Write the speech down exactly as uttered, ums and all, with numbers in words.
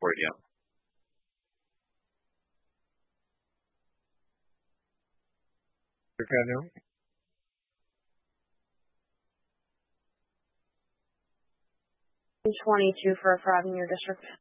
Radio. Mister twenty-two for a fraud in your district.